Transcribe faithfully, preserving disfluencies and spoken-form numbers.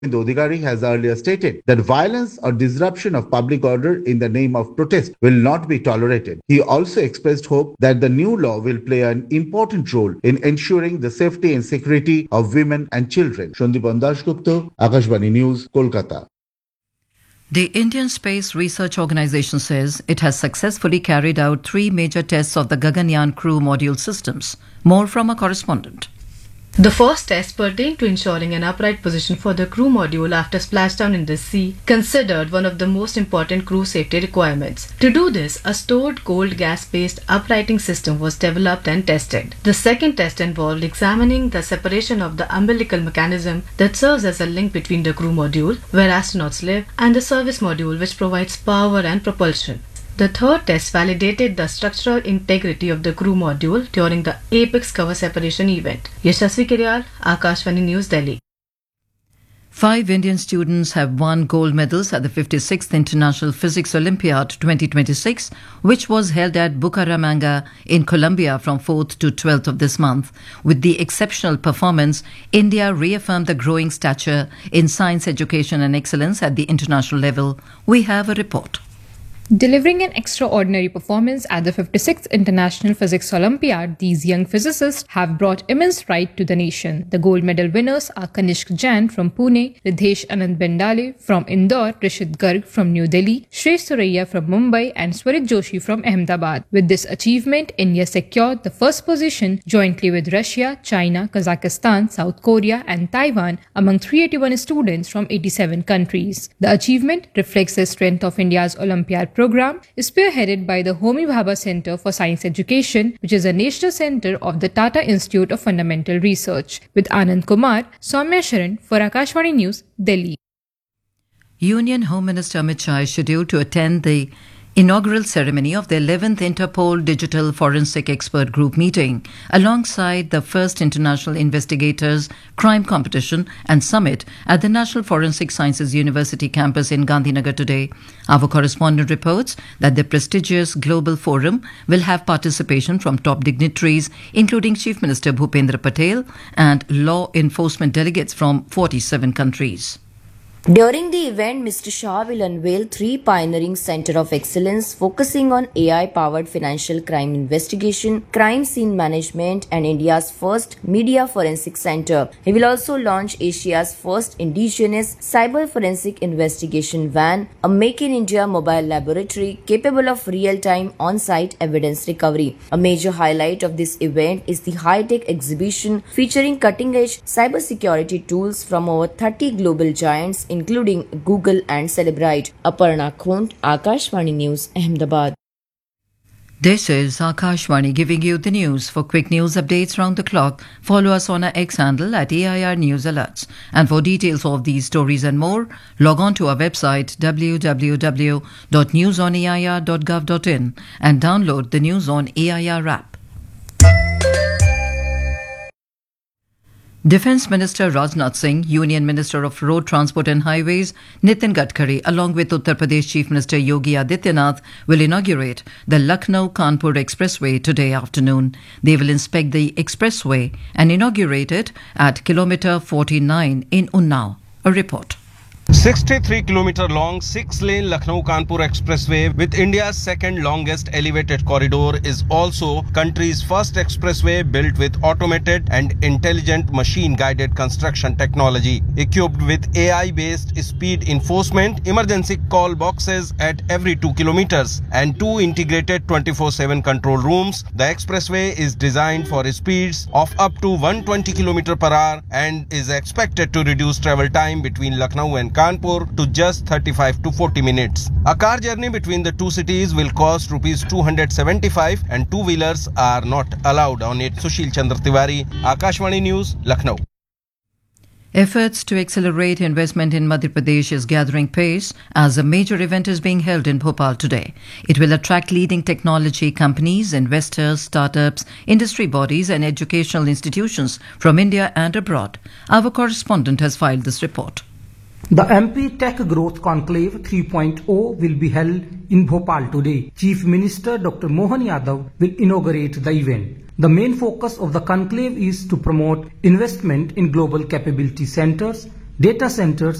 Odhikari has earlier stated that violence or disruption of public order in the name of protest will not be tolerated. He also expressed hope that the new law will play an important role in ensuring the safety and security of women and children. Shandipan Dasgupta, Akashvani News, Kolkata. The Indian Space Research Organisation says it has successfully carried out three major tests of the Gaganyaan crew module systems. More from a correspondent. The first test pertained to ensuring an upright position for the crew module after splashdown in the sea, considered one of the most important crew safety requirements. To do this, a stored cold gas-based uprighting system was developed and tested. The second test involved examining the separation of the umbilical mechanism that serves as a link between the crew module, where astronauts live, and the service module, which provides power and propulsion. The third test validated the structural integrity of the crew module during the Apex cover separation event. Yashasvi Kiryal, Akashvani News, Delhi. Five Indian students have won gold medals at the fifty-sixth International Physics Olympiad twenty twenty-six, which was held at Bucaramanga in Colombia from fourth to twelfth of this month. With the exceptional performance, India reaffirmed the growing stature in science education and excellence at the international level. We have a report. Delivering an extraordinary performance at the fifty-sixth International Physics Olympiad, these young physicists have brought immense pride to the nation. The gold medal winners are Kanishk Jain from Pune, Ridhesh Anand Bendale from Indore, Rishit Garg from New Delhi, Shresh Suraiya from Mumbai and Swarit Joshi from Ahmedabad. With this achievement, India secured the first position jointly with Russia, China, Kazakhstan, South Korea and Taiwan among three hundred eighty-one students from eighty-seven countries. The achievement reflects the strength of India's Olympiad program. program is spearheaded by the Homi Bhabha Center for Science Education, which is a national center of the Tata Institute of Fundamental Research. With Anand Kumar, Soumya Sharan for Akashvani News, Delhi. Union Home Minister Amit Shah is scheduled to attend the inaugural ceremony of the eleventh Interpol Digital Forensic Expert Group meeting, alongside the first International Investigators Crime Competition and Summit at the National Forensic Sciences University campus in Gandhinagar today. Our correspondent reports that the prestigious Global Forum will have participation from top dignitaries, including Chief Minister Bhupendra Patel and law enforcement delegates from forty-seven countries. During the event, Mister Shah will unveil three pioneering centers of excellence focusing on A I-powered financial crime investigation, crime scene management and India's first media forensic center. He will also launch Asia's first indigenous cyber forensic investigation van, a Make in India mobile laboratory capable of real-time on-site evidence recovery. A major highlight of this event is the high-tech exhibition featuring cutting-edge cybersecurity tools from over thirty global giants including Google and Celebrite. Aparna Khont, Akashvani News, Ahmedabad. This is Akashvani giving you the news. For quick news updates round the clock, follow us on our X handle at A I R News Alerts. And for details of these stories and more, log on to our website w w w dot news on a i r dot gov dot in and download the News on A I R app. Defence Minister Rajnath Singh, Union Minister of Road Transport and Highways Nitin Gadkari, along with Uttar Pradesh Chief Minister Yogi Adityanath, will inaugurate the Lucknow-Kanpur Expressway today afternoon. They will inspect the expressway and inaugurate it at kilometre forty-nine in Unnao. A report. sixty-three kilometer long six-lane Lucknow-Kanpur Expressway with India's second longest elevated corridor is also country's first expressway built with automated and intelligent machine-guided construction technology. Equipped with A I-based speed enforcement, emergency call boxes at every two kilometers and two integrated twenty-four seven control rooms, the expressway is designed for speeds of up to one hundred twenty kilometers per hour and is expected to reduce travel time between Lucknow and Kanpur to just thirty-five to forty minutes. A car journey between the two cities will cost rupees two hundred seventy-five and two-wheelers are not allowed on it. Sushil Chandra Tiwari, Akashvani News, Lucknow. Efforts to accelerate investment in Madhya Pradesh is gathering pace as a major event is being held in Bhopal today. It will attract leading technology companies, investors, startups, industry bodies and educational institutions from India and abroad. Our correspondent has filed this report. The M P Tech Growth Conclave three point oh will be held in Bhopal today. Chief Minister Doctor Mohan Yadav will inaugurate the event. The main focus of the conclave is to promote investment in global capability centers, Data centers